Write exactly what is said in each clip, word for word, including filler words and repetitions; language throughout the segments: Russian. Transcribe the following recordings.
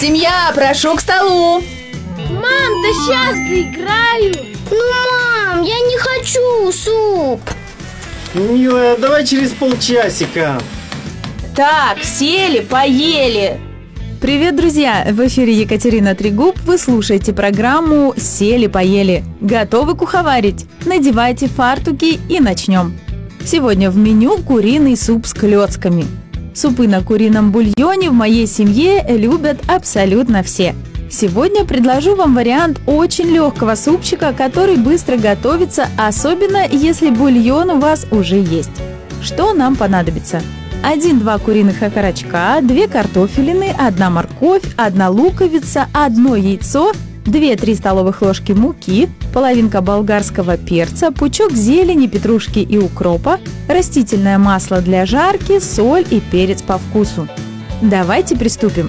Семья, прошу к столу. Мам, да сейчас доиграю. Ну, мам, я не хочу суп. Милая, давай через полчасика. Так, сели, поели. Привет, друзья! В эфире Екатерина Трегуб. Вы слушаете программу «Сели-поели». Готовы куховарить? Надевайте фартуки и начнем. Сегодня в меню куриный суп с клёцками. Супы на курином бульоне в моей семье любят абсолютно все. Сегодня предложу вам вариант очень легкого супчика, который быстро готовится, особенно если бульон у вас уже есть. Что нам понадобится? один-два куриных окорочка, две картофелины, одна морковь, одна луковица, одно яйцо, две-три столовых ложки муки, половинка болгарского перца, пучок зелени, петрушки и укропа, растительное масло для жарки, соль и перец по вкусу. Давайте приступим.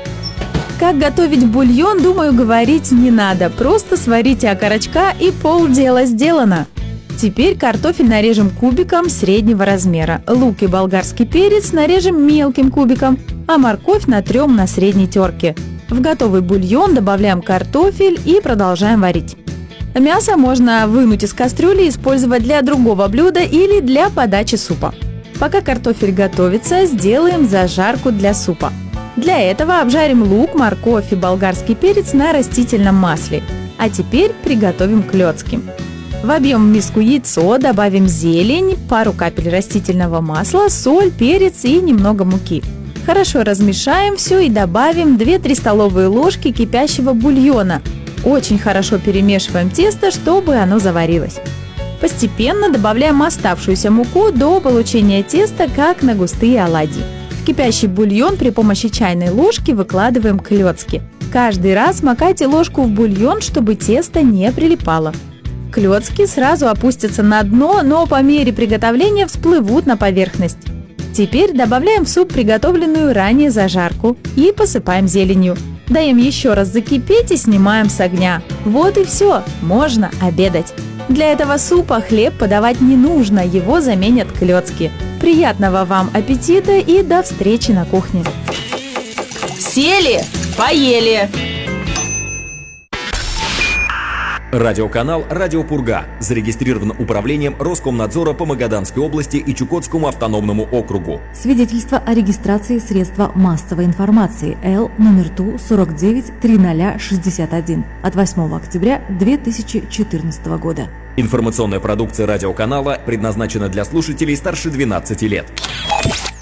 Как готовить бульон, думаю, говорить не надо. Просто сварите окорочка и полдела сделано. Теперь картофель нарежем кубиком среднего размера, лук и болгарский перец нарежем мелким кубиком, а морковь натрем на средней терке. В готовый бульон добавляем картофель и продолжаем варить. Мясо можно вынуть из кастрюли и использовать для другого блюда или для подачи супа. Пока картофель готовится, сделаем зажарку для супа. Для этого обжарим лук, морковь и болгарский перец на растительном масле. А теперь приготовим клёцки. Вобьем в миску яйцо, добавим зелень, пару капель растительного масла, соль, перец и немного муки. Хорошо размешаем все и добавим две-три столовые ложки кипящего бульона. Очень хорошо перемешиваем тесто, чтобы оно заварилось. Постепенно добавляем оставшуюся муку до получения теста, как на густые оладьи. В кипящий бульон при помощи чайной ложки выкладываем клёцки. Каждый раз макайте ложку в бульон, чтобы тесто не прилипало. Клёцки сразу опустятся на дно, но по мере приготовления всплывут на поверхность. Теперь добавляем в суп приготовленную ранее зажарку и посыпаем зеленью. Даем еще раз закипеть и снимаем с огня. Вот и все, можно обедать. Для этого супа хлеб подавать не нужно, его заменят клёцки. Приятного вам аппетита и до встречи на кухне. Сели, поели. Радиоканал «Радио Пурга» зарегистрирован управлением Роскомнадзора по Магаданской области и Чукотскому автономному округу. Свидетельство о регистрации средства массовой информации Л номер Ту сорок девять триста шестьдесят один от восьмого октября две тысячи четырнадцатого года. Информационная продукция радиоканала предназначена для слушателей старше двенадцати лет.